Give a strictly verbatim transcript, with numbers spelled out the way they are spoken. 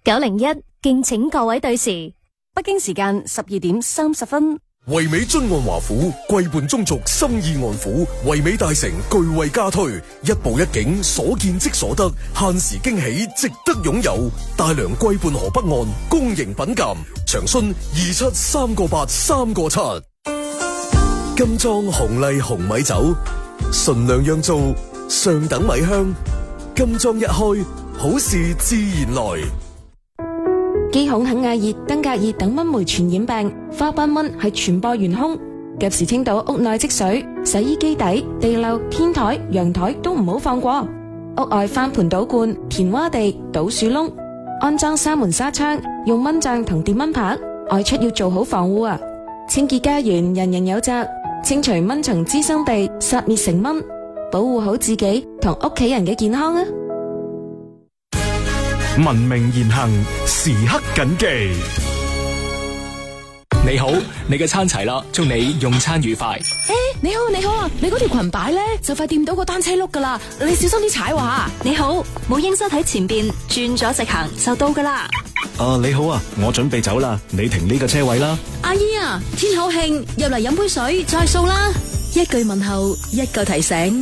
九零一，敬請各位對時。 北京時間十二點三十分。 唯美津岸華府，貴伴中族，心意安撫。唯美大城巨惠加推，一步一景，所見即所得，限時驚喜，值得擁有。大良貴伴河北岸，公營品鑒，長春二七三個八三個七。金裝紅麗紅米酒，純糧釀造，上等米香。金裝一開，好事自然來。 肌孔肯亞熱、登革熱等蚊媒傳染病，花斑蚊係傳播元兇。及時清倒屋內積水，洗衣機底、地漏、天台、陽台都唔好放過。屋外翻盆倒罐、填窪地、倒樹窿，安裝三門紗窗，用蚊帳同電蚊拍。外出要做好防護啊！清潔家園，人人有責。清除蚊蟲滋生地，殺滅成蚊，保護好自己同屋企人嘅健康啊！ 文明言行，時刻謹記。 你好，你嘅餐齊啦，祝你用餐愉快。 誒，你好你好啊，你嗰條裙擺咧就快掂到個單車轆噶啦，你小心啲踩話。 你好，母嬰室喺前邊，轉咗直行就到噶啦。 啊，你好啊，我準備走啦，你停呢個車位啦。 阿姨啊，天口慶，入嚟飲杯水再掃啦。一句問候，一個提醒。